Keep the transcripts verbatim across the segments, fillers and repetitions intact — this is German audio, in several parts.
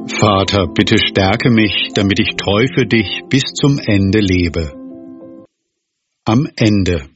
Vater, bitte stärke mich, damit ich treu für dich bis zum Ende lebe. Am Ende.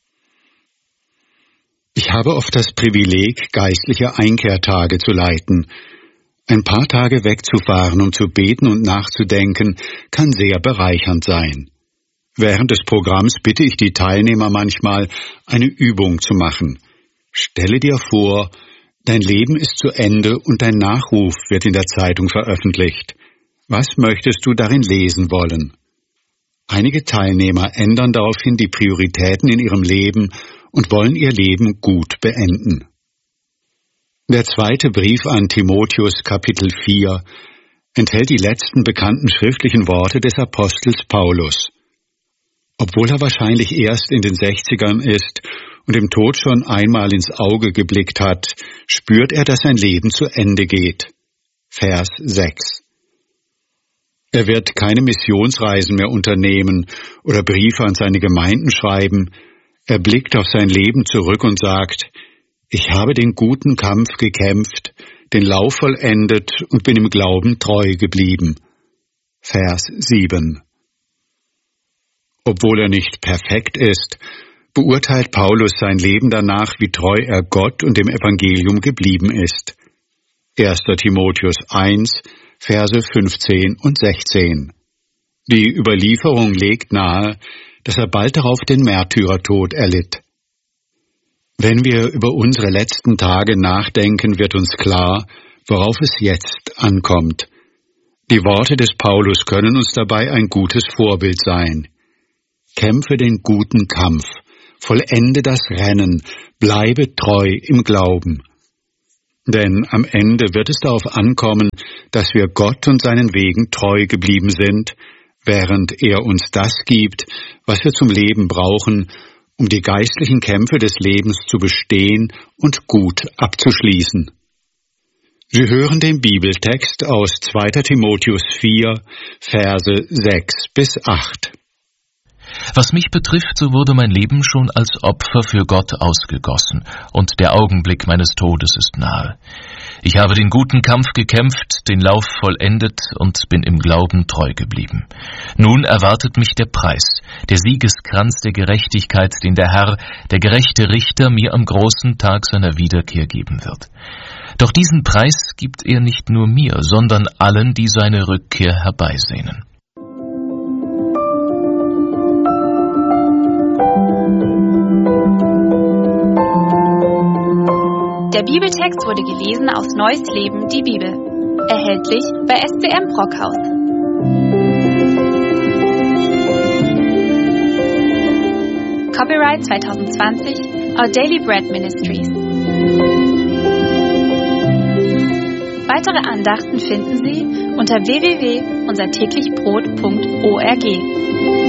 Ich habe oft das Privileg, geistliche Einkehrtage zu leiten. Ein paar Tage wegzufahren, um zu beten und nachzudenken, kann sehr bereichernd sein. Während des Programms bitte ich die Teilnehmer manchmal, eine Übung zu machen. Stelle dir vor, dein Leben ist zu Ende und dein Nachruf wird in der Zeitung veröffentlicht. Was möchtest du darin lesen wollen? Einige Teilnehmer ändern daraufhin die Prioritäten in ihrem Leben und wollen ihr Leben gut beenden. Der zweite Brief an Timotheus, Kapitel vier, enthält die letzten bekannten schriftlichen Worte des Apostels Paulus. Obwohl er wahrscheinlich erst in den Sechzigern ist und dem Tod schon einmal ins Auge geblickt hat, spürt er, dass sein Leben zu Ende geht. Vers sechs. Er wird keine Missionsreisen mehr unternehmen oder Briefe an seine Gemeinden schreiben. Er blickt auf sein Leben zurück und sagt, ich habe den guten Kampf gekämpft, den Lauf vollendet und bin im Glauben treu geblieben. Vers sieben. Obwohl er nicht perfekt ist, beurteilt Paulus sein Leben danach, wie treu er Gott und dem Evangelium geblieben ist. erster Timotheus eins, Verse fünfzehn und sechzehn. Die Überlieferung legt nahe, dass er bald darauf den Märtyrertod erlitt. Wenn wir über unsere letzten Tage nachdenken, wird uns klar, worauf es jetzt ankommt. Die Worte des Paulus können uns dabei ein gutes Vorbild sein. Kämpfe den guten Kampf, vollende das Rennen, bleibe treu im Glauben. Denn am Ende wird es darauf ankommen, dass wir Gott und seinen Wegen treu geblieben sind, während er uns das gibt, was wir zum Leben brauchen, um die geistlichen Kämpfe des Lebens zu bestehen und gut abzuschließen. Sie hören den Bibeltext aus zweiter Timotheus vier, Verse sechs bis acht. Was mich betrifft, so wurde mein Leben schon als Opfer für Gott ausgegossen, und der Augenblick meines Todes ist nahe. Ich habe den guten Kampf gekämpft, den Lauf vollendet und bin im Glauben treu geblieben. Nun erwartet mich der Preis, der Siegeskranz der Gerechtigkeit, den der Herr, der gerechte Richter, mir am großen Tag seiner Wiederkehr geben wird. Doch diesen Preis gibt er nicht nur mir, sondern allen, die seine Rückkehr herbeisehnen. Der Bibeltext wurde gelesen aus Neues Leben, die Bibel. Erhältlich bei S B M Brockhaus. Copyright zwanzig zwanzig, Our Daily Bread Ministries. Weitere Andachten finden Sie unter w w w punkt unser täglich brot punkt org.